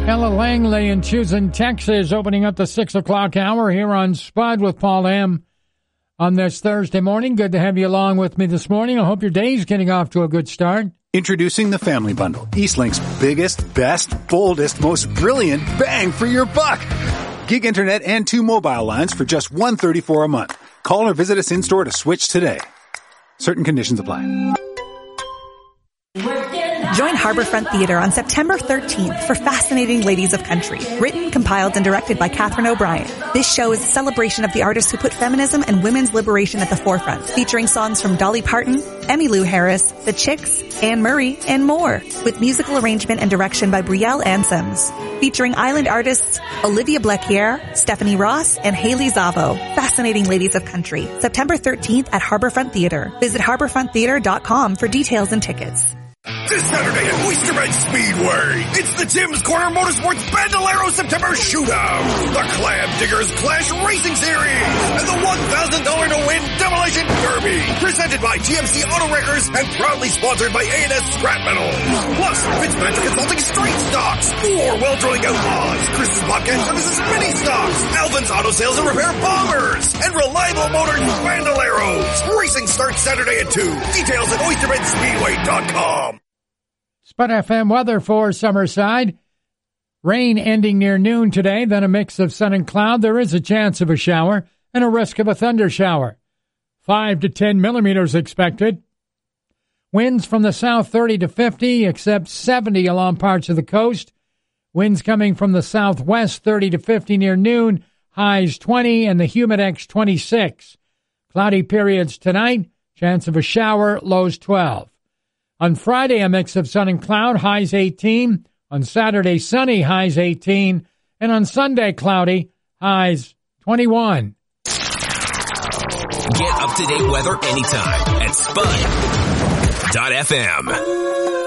Ella Langley in Choosing, Texas, opening up the 6 o'clock hour here on Spud with Paul M. on this Thursday morning. Good to have you along with me this morning. I hope your day's getting off to a good start. Introducing the Family Bundle, Eastlink's biggest, best, boldest, most brilliant bang for your buck. Gig internet and 2 mobile lines for just $134 a month. Call or visit us in-store to switch today. Certain conditions apply. Join Harborfront Theatre on September 13th for Fascinating Ladies of Country, written, compiled, and directed by Catherine O'Brien. This show is a celebration of the artists who put feminism and women's liberation at the forefront, featuring songs from Dolly Parton, Emmylou Harris, The Chicks, Anne Murray, and more, with musical arrangement and direction by Brielle Ansems. Featuring island artists Olivia Blequier, Stephanie Ross, and Haley Zavo. Fascinating Ladies of Country, September 13th at Harborfront Theatre. Visit harborfronttheatre.com for details and tickets. This Saturday at Oysterbed Speedway, it's the Tim's Corner Motorsports Bandolero September Shootout, the Clam Diggers Clash Racing Series, and the $1,000 to win Demolition Derby, presented by TMC Auto Wreckers and proudly sponsored by A&S Scrap Metal. Plus, Fitzpatrick Consulting Straight Stocks, 4 Well-Drilling Outlaws, Chris's Podcast Services Mini Stocks, Alvin's Auto Sales and Repair Bombers, and Reliable Motors Bandoleros. Racing starts Saturday at 2. Details at oysterbedspeedway.com. Spud FM weather for Summerside. Rain ending near noon today, then a mix of sun and cloud. There is a chance of a shower and a risk of a thunder shower. 5 to 10 millimeters expected. Winds from the south 30 to 50, except 70 along parts of the coast. Winds coming from the southwest 30 to 50 near noon, highs 20 and the Humidex 26. Cloudy periods tonight, chance of a shower, lows 12. On Friday, a mix of sun and cloud, highs 18. On Saturday, sunny, highs 18. And on Sunday, cloudy, highs 21. Get up-to-date weather anytime at Spud.fm.